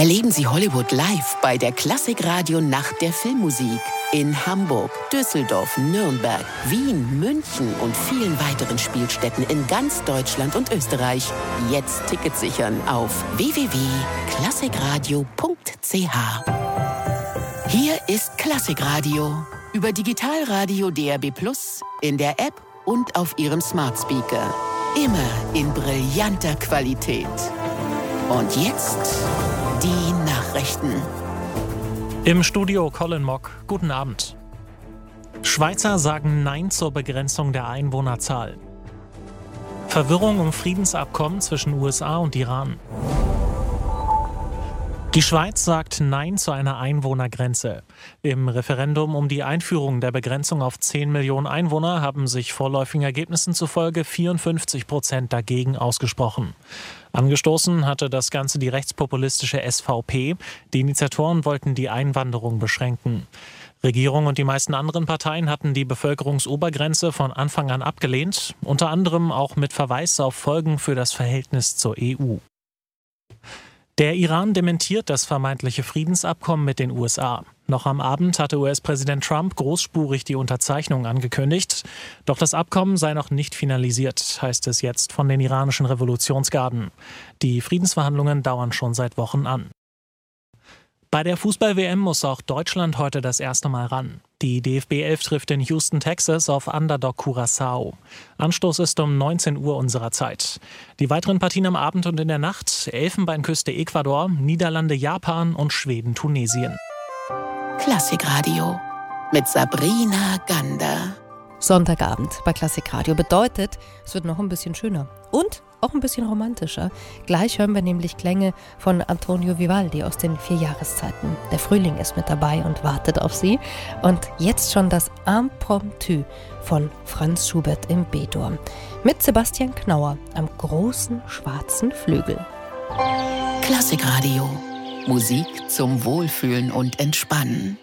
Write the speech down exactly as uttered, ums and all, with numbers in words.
Erleben Sie Hollywood live bei der Klassikradio Nacht der Filmmusik in Hamburg, Düsseldorf, Nürnberg, Wien, München und vielen weiteren Spielstätten in ganz Deutschland und Österreich. Jetzt Tickets sichern auf w w w punkt klassikradio punkt c h. Hier ist Klassikradio über Digitalradio D A B plus, in der App und auf Ihrem Smart Speaker. Immer in brillanter Qualität. Und jetzt die Nachrichten. Im Studio Colin Mock. Guten Abend. Schweizer sagen Nein zur Begrenzung der Einwohnerzahl. Verwirrung um Friedensabkommen zwischen U S A und Iran. Die Schweiz sagt Nein zu einer Einwohnergrenze. Im Referendum um die Einführung der Begrenzung auf zehn Millionen Einwohner haben sich vorläufigen Ergebnissen zufolge vierundfünfzig Prozent dagegen ausgesprochen. Angestoßen hatte das Ganze die rechtspopulistische S V P. Die Initiatoren wollten die Einwanderung beschränken. Regierung und die meisten anderen Parteien hatten die Bevölkerungsobergrenze von Anfang an abgelehnt, unter anderem auch mit Verweis auf Folgen für das Verhältnis zur E U. Der Iran dementiert das vermeintliche Friedensabkommen mit den U S A. Noch am Abend hatte U S-Präsident Trump großspurig die Unterzeichnung angekündigt. Doch das Abkommen sei noch nicht finalisiert, heißt es jetzt von den iranischen Revolutionsgarden. Die Friedensverhandlungen dauern schon seit Wochen an. Bei der Fußball-W M muss auch Deutschland heute das erste Mal ran. Die D F B elf trifft in Houston, Texas auf Underdog Curaçao. Anstoß ist um neunzehn Uhr unserer Zeit. Die weiteren Partien am Abend und in der Nacht: Elfenbeinküste Ecuador, Niederlande Japan und Schweden Tunesien. Klassikradio mit Sabrina Gander. Sonntagabend bei Klassikradio bedeutet, es wird noch ein bisschen schöner und auch ein bisschen romantischer. Gleich hören wir nämlich Klänge von Antonio Vivaldi aus den vier Jahreszeiten. Der Frühling ist mit dabei und wartet auf Sie. Und jetzt schon das Impromptu von Franz Schubert im B-Dur mit Sebastian Knauer am großen schwarzen Flügel. Klassikradio. Musik zum Wohlfühlen und Entspannen.